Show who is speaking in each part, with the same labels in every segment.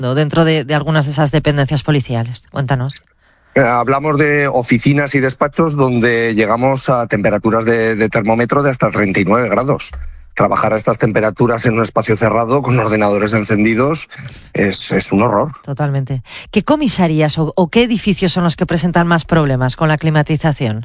Speaker 1: dentro de algunas de esas dependencias policiales? Cuéntanos.
Speaker 2: Hablamos de oficinas y despachos donde llegamos a temperaturas de termómetro de hasta 39 grados. Trabajar a estas temperaturas en un espacio cerrado con ordenadores encendidos es un horror.
Speaker 1: Totalmente. ¿Qué comisarías o qué edificios son los que presentan más problemas con la climatización?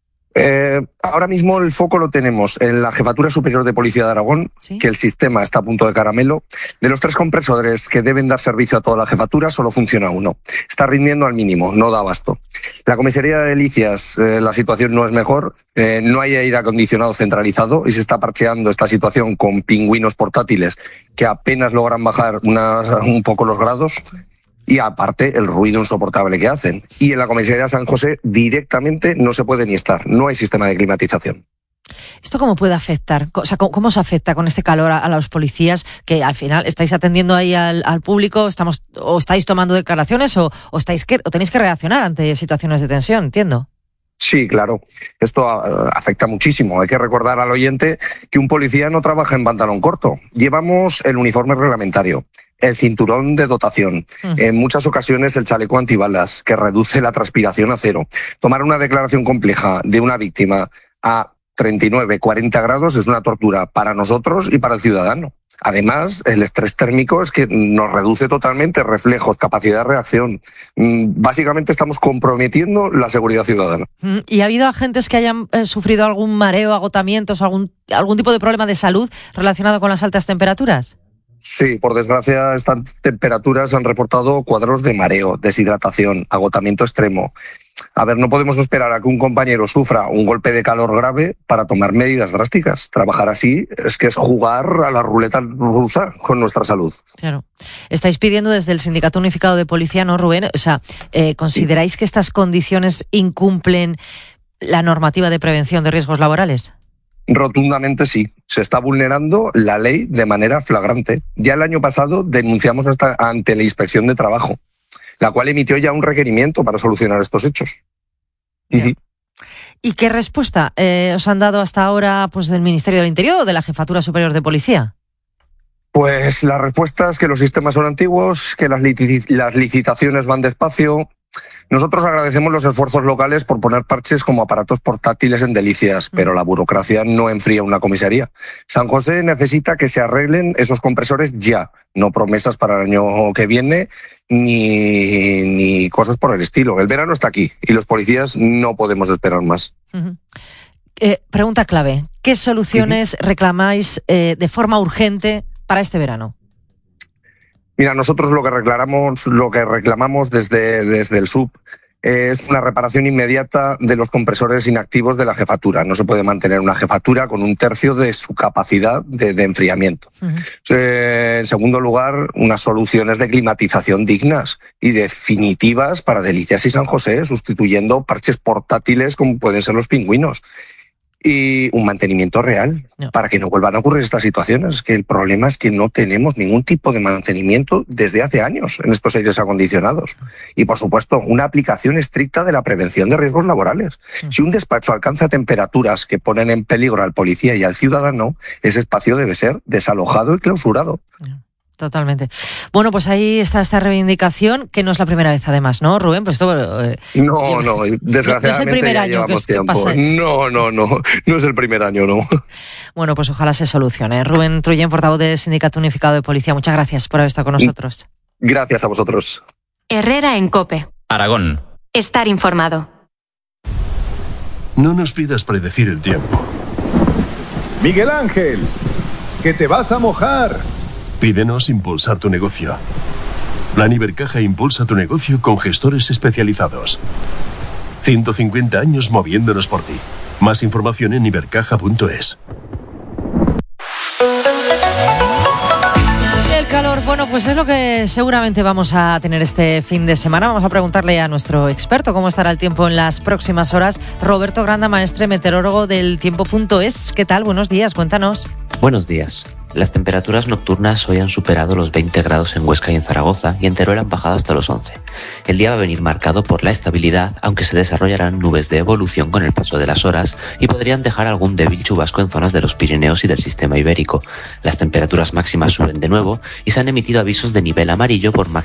Speaker 2: Ahora mismo el foco lo tenemos en la Jefatura Superior de Policía de Aragón, ¿sí? Que el sistema está a punto de caramelo. De los 3 compresores que deben dar servicio a toda la jefatura, solo funciona uno. Está rindiendo al mínimo, no da abasto. La comisaría de Delicias, la situación no es mejor. No hay aire acondicionado centralizado y se está parcheando esta situación con pingüinos portátiles que apenas logran bajar un poco los grados. Y aparte el ruido insoportable que hacen. Y en la comisaría de San José directamente no se puede ni estar, no hay sistema de climatización.
Speaker 1: ¿Esto cómo puede afectar? O sea, ¿cómo se afecta con este calor a los policías que al final estáis atendiendo ahí al público, o estáis tomando declaraciones o tenéis que reaccionar ante situaciones de tensión, entiendo?
Speaker 2: Sí, claro. Esto afecta muchísimo. Hay que recordar al oyente que un policía no trabaja en pantalón corto. Llevamos el uniforme reglamentario, el cinturón de dotación, en muchas ocasiones el chaleco antibalas, que reduce la transpiración a 0. Tomar una declaración compleja de una víctima a 39, 40 grados es una tortura para nosotros y para el ciudadano. Además, el estrés térmico es que nos reduce totalmente reflejos, capacidad de reacción. Básicamente estamos comprometiendo la seguridad ciudadana.
Speaker 1: ¿Y ha habido agentes que hayan sufrido algún mareo, agotamientos, algún tipo de problema de salud relacionado con las altas temperaturas?
Speaker 2: Sí, por desgracia estas temperaturas han reportado cuadros de mareo, deshidratación, agotamiento extremo. A ver, no podemos esperar a que un compañero sufra un golpe de calor grave para tomar medidas drásticas. Trabajar así es jugar a la ruleta rusa con nuestra salud.
Speaker 1: Claro. Estáis pidiendo desde el Sindicato Unificado de Policía, ¿no, Rubén? O sea, ¿consideráis que estas condiciones incumplen la normativa de prevención de riesgos laborales?
Speaker 2: Rotundamente sí. Se está vulnerando la ley de manera flagrante. Ya el año pasado denunciamos ante la Inspección de Trabajo, la cual emitió ya un requerimiento para solucionar estos hechos.
Speaker 1: ¿Y qué respuesta os han dado hasta ahora del Ministerio del Interior o de la Jefatura Superior de Policía?
Speaker 2: Pues la respuesta es que los sistemas son antiguos, que las licitaciones van despacio. Nosotros agradecemos los esfuerzos locales por poner parches como aparatos portátiles en Delicias, pero la burocracia no enfría una comisaría. San José necesita que se arreglen esos compresores ya, no promesas para el año que viene ni cosas por el estilo. El verano está aquí y los policías no podemos esperar más.
Speaker 1: Pregunta clave, ¿qué soluciones reclamáis de forma urgente para este verano?
Speaker 2: Mira, nosotros lo que reclamamos desde el SUP es una reparación inmediata de los compresores inactivos de la jefatura. No se puede mantener una jefatura con 1/3 de su capacidad de enfriamiento. En segundo lugar, unas soluciones de climatización dignas y definitivas para Delicias y San José, sustituyendo parches portátiles como pueden ser los pingüinos. Y un mantenimiento real para que no vuelvan a ocurrir estas situaciones. Que el problema es que no tenemos ningún tipo de mantenimiento desde hace años en estos aires acondicionados. Y, por supuesto, una aplicación estricta de la prevención de riesgos laborales. Si un despacho alcanza temperaturas que ponen en peligro al policía y al ciudadano, ese espacio debe ser desalojado y clausurado.
Speaker 1: Totalmente. Bueno, pues ahí está esta reivindicación, que no es la primera vez además, ¿no, Rubén? Pues esto,
Speaker 2: no, desgraciadamente no es el primer año llevamos tiempo. No es el primer año, no.
Speaker 1: Bueno, pues ojalá se solucione. Rubén Trullén, portavoz del Sindicato Unificado de Policía, muchas gracias por haber estado con nosotros.
Speaker 2: Gracias a vosotros.
Speaker 3: Herrera en COPE.
Speaker 4: Aragón.
Speaker 3: Estar informado.
Speaker 5: No nos pidas predecir el tiempo.
Speaker 6: Miguel Ángel, que te vas a mojar.
Speaker 5: Pídenos impulsar tu negocio. Plan Ibercaja impulsa tu negocio con gestores especializados. 150 años moviéndonos por ti. Más información en ibercaja.es.
Speaker 1: El calor, bueno, pues es lo que seguramente vamos a tener este fin de semana. Vamos a preguntarle a nuestro experto cómo estará el tiempo en las próximas horas. Roberto Granda, maestre meteorólogo del tiempo.es. ¿Qué tal? Buenos días, cuéntanos.
Speaker 7: Buenos días. Las temperaturas nocturnas hoy han superado los 20 grados en Huesca y en Zaragoza y en Teruel han bajado hasta los 11. El día va a venir marcado por la estabilidad, aunque se desarrollarán nubes de evolución con el paso de las horas y podrían dejar algún débil chubasco en zonas de los Pirineos y del sistema ibérico. Las temperaturas máximas suben de nuevo y se han emitido avisos de nivel amarillo por máximas